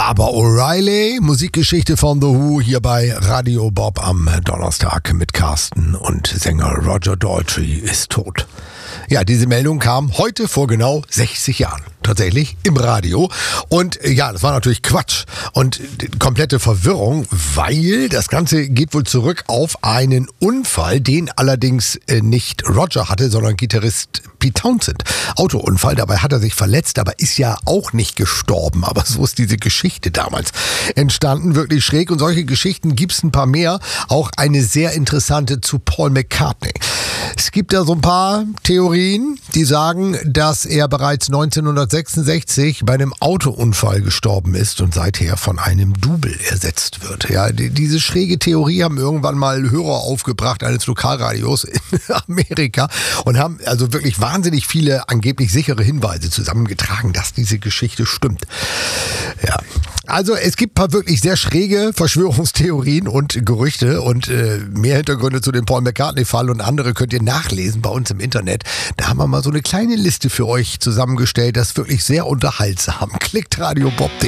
Barbara O'Reilly, Musikgeschichte von The Who hier bei Radio Bob am Donnerstag mit Carsten und Sänger Roger Daltrey ist tot. Ja, diese Meldung kam heute vor genau 60 Jahren. Tatsächlich im Radio. Und ja, das war natürlich Quatsch und komplette Verwirrung, weil das Ganze geht wohl zurück auf einen Unfall, den allerdings nicht Roger hatte, sondern Gitarrist Pete Townshend. Autounfall, dabei hat er sich verletzt, aber ist ja auch nicht gestorben. Aber so ist diese Geschichte damals entstanden, wirklich schräg. Und solche Geschichten gibt's ein paar mehr. Auch eine sehr interessante zu Paul McCartney. Es gibt da so ein paar Theorien, die sagen, dass er bereits 1966 bei einem Autounfall gestorben ist und seither von einem Double ersetzt wird. Ja, diese schräge Theorie haben irgendwann mal Hörer aufgebracht eines Lokalradios in Amerika und haben also wirklich wahnsinnig viele angeblich sichere Hinweise zusammengetragen, dass diese Geschichte stimmt. Ja, also es gibt ein paar wirklich sehr schräge Verschwörungstheorien und Gerüchte und mehr Hintergründe zu dem Paul McCartney-Fall und andere könnt ihr nachlesen bei uns im Internet. Da haben wir mal so eine kleine Liste für euch zusammengestellt, das ist wirklich sehr unterhaltsam. Klickt radiobob.de.